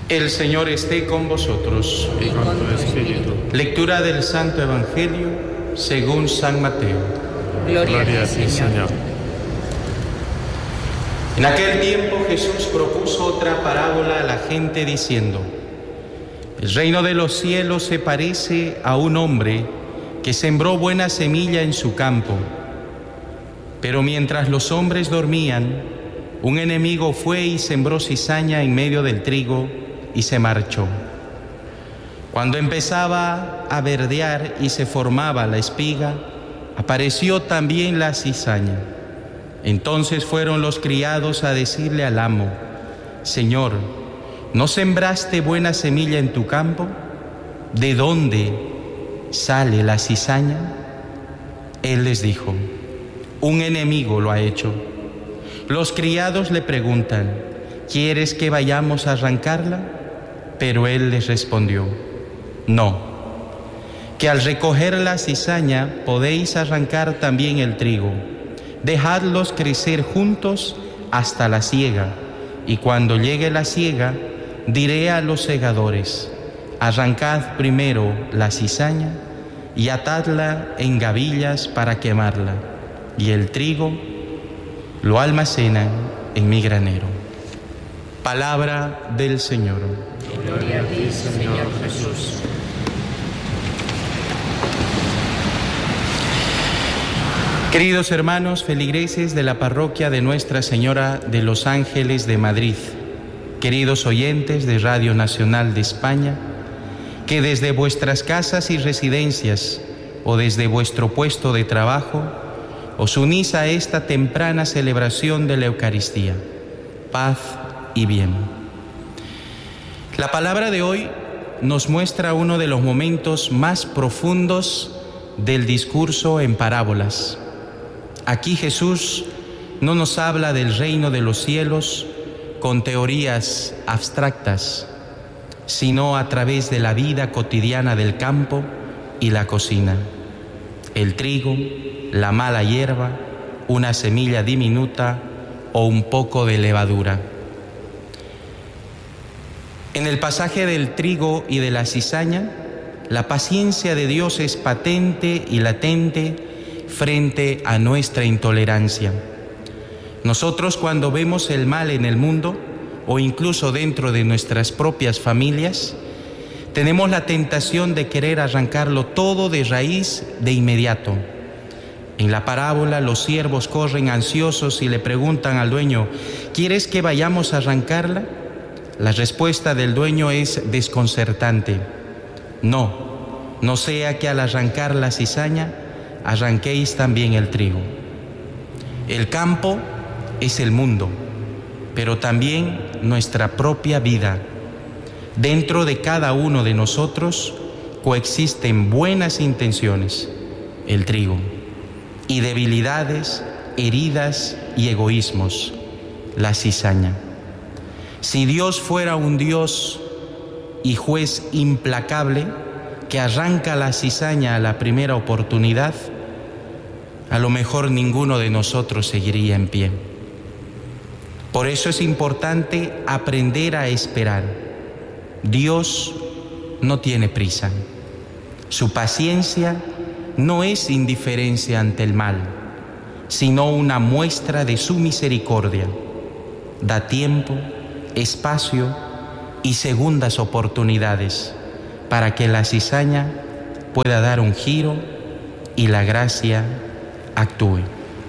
El Señor esté con vosotros. Y con tu espíritu. Lectura del Santo Evangelio según San Mateo. Gloria a ti, Señor. En aquel tiempo Jesús propuso otra parábola a la gente diciendo: el reino de los cielos se parece a un hombre que sembró buena semilla en su campo. Pero mientras los hombres dormían, un enemigo fue y sembró cizaña en medio del trigo y se marchó. Cuando empezaba a verdear y se formaba la espiga, apareció también la cizaña. Entonces fueron los criados a decirle al amo: Señor, ¿no sembraste buena semilla en tu campo? ¿De dónde sale la cizaña? Él les dijo: un enemigo lo ha hecho. Los criados le preguntan: ¿quieres que vayamos a arrancarla? Pero él les respondió: no, que al recoger la cizaña podéis arrancar también el trigo. Dejadlos crecer juntos hasta la siega, y cuando llegue la siega, diré a los segadores: arrancad primero la cizaña y atadla en gavillas para quemarla, y el trigo lo almacenan en mi granero. Palabra del Señor. Gloria a ti, Señor Jesús. Queridos hermanos feligreses de la parroquia de Nuestra Señora de los Ángeles de Madrid, queridos oyentes de Radio Nacional de España, que desde vuestras casas y residencias o desde vuestro puesto de trabajo os unís a esta temprana celebración de la Eucaristía. Paz y bien. La palabra de hoy nos muestra uno de los momentos más profundos del discurso en parábolas. Aquí Jesús no nos habla del reino de los cielos con teorías abstractas, sino a través de la vida cotidiana del campo y la cocina. El trigo, la mala hierba, una semilla diminuta o un poco de levadura. En el pasaje del trigo y de la cizaña, la paciencia de Dios es patente y latente frente a nuestra intolerancia. Nosotros, cuando vemos el mal en el mundo o incluso dentro de nuestras propias familias, tenemos la tentación de querer arrancarlo todo de raíz de inmediato. En la parábola, los siervos corren ansiosos y le preguntan al dueño: ¿quieres que vayamos a arrancarla? La respuesta del dueño es desconcertante: no sea que al arrancar la cizaña arranquéis también el trigo. El campo es el mundo, pero también nuestra propia vida. Dentro de cada uno de nosotros coexisten buenas intenciones, el trigo, y debilidades, heridas y egoísmos, la cizaña. Si Dios fuera un Dios y juez implacable que arranca la cizaña a la primera oportunidad, a lo mejor ninguno de nosotros seguiría en pie. Por eso es importante aprender a esperar. Dios no tiene prisa. Su paciencia no es indiferencia ante el mal, sino una muestra de su misericordia. Da tiempo, espacio y segundas oportunidades para que la cizaña pueda dar un giro y la gracia actúe.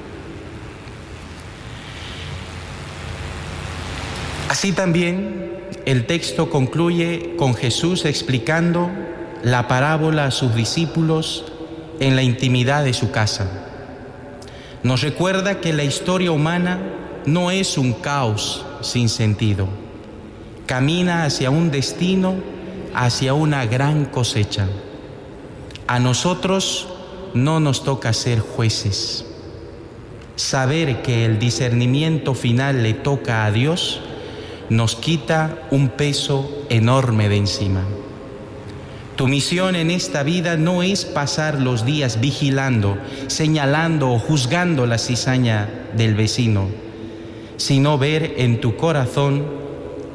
Así también el texto concluye con Jesús explicando la parábola a sus discípulos en la intimidad de su casa. Nos recuerda que la historia humana no es un caos sin sentido. Camina hacia un destino, hacia una gran cosecha. A nosotros no nos toca ser jueces. Saber que el discernimiento final le toca a Dios nos quita un peso enorme de encima. Tu misión en esta vida no es pasar los días vigilando, señalando o juzgando la cizaña del vecino, sino ver en tu corazón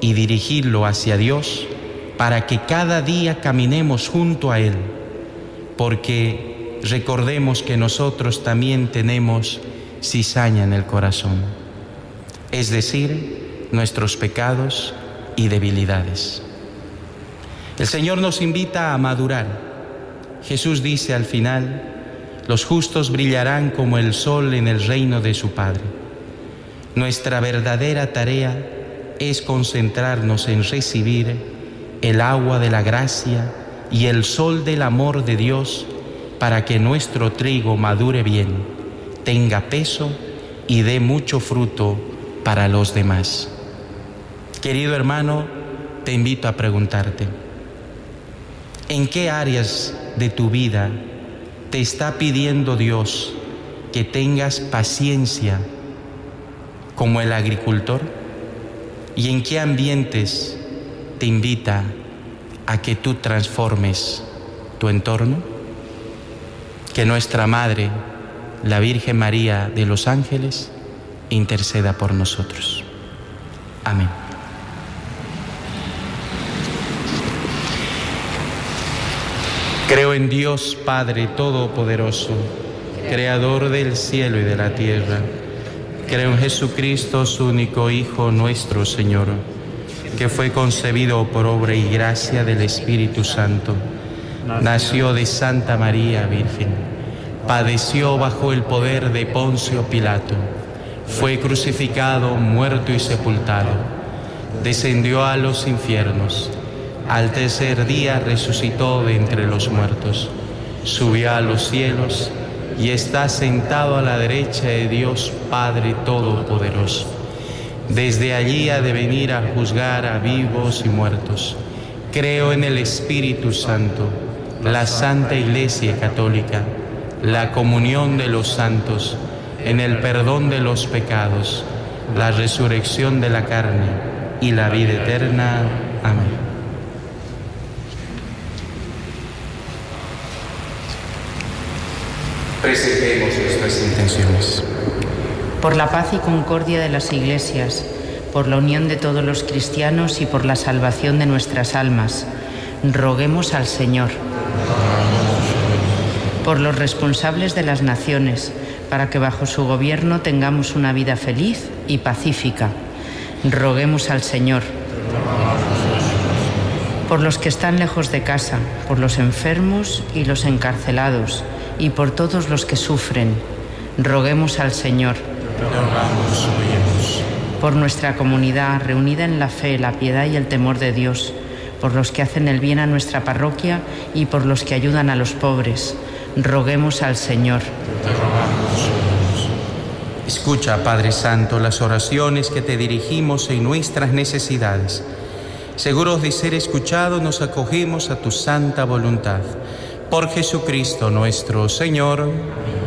y dirigirlo hacia Dios para que cada día caminemos junto a Él, porque recordemos que nosotros también tenemos cizaña en el corazón, es decir, nuestros pecados y debilidades. El Señor nos invita a madurar. Jesús dice al final: los justos brillarán como el sol en el reino de su Padre. Nuestra verdadera tarea es concentrarnos en recibir el agua de la gracia y el sol del amor de Dios para que nuestro trigo madure bien, tenga peso y dé mucho fruto para los demás. Querido hermano, te invito a preguntarte: ¿en qué áreas de tu vida te está pidiendo Dios que tengas paciencia como el agricultor? ¿Y en qué ambientes te invita a que tú transformes tu entorno? Que nuestra Madre, la Virgen María de los Ángeles, interceda por nosotros. Amén. Creo en Dios Padre Todopoderoso, Creador del cielo y de la tierra. Creo en Jesucristo, su único Hijo, nuestro Señor, que fue concebido por obra y gracia del Espíritu Santo. Nació de Santa María Virgen, padeció bajo el poder de Poncio Pilato, fue crucificado, muerto y sepultado, descendió a los infiernos. Al tercer día resucitó de entre los muertos, subió a los cielos y está sentado a la derecha de Dios Padre Todopoderoso. Desde allí ha de venir a juzgar a vivos y muertos. Creo en el Espíritu Santo, la Santa Iglesia Católica, la comunión de los santos, en el perdón de los pecados, la resurrección de la carne y la vida eterna. Amén. Presentemos nuestras intenciones. Por la paz y concordia de las iglesias, por la unión de todos los cristianos y por la salvación de nuestras almas, roguemos al Señor. Por los responsables de las naciones, para que bajo su gobierno tengamos una vida feliz y pacífica, roguemos al Señor. Por los que están lejos de casa, por los enfermos y los encarcelados, y por todos los que sufren, roguemos al Señor. Por nuestra comunidad reunida en la fe, la piedad y el temor de Dios, por los que hacen el bien a nuestra parroquia y por los que ayudan a los pobres, roguemos al Señor. Escucha, Padre Santo, las oraciones que te dirigimos en nuestras necesidades. Seguros de ser escuchados, nos acogemos a tu santa voluntad. Por Jesucristo nuestro Señor.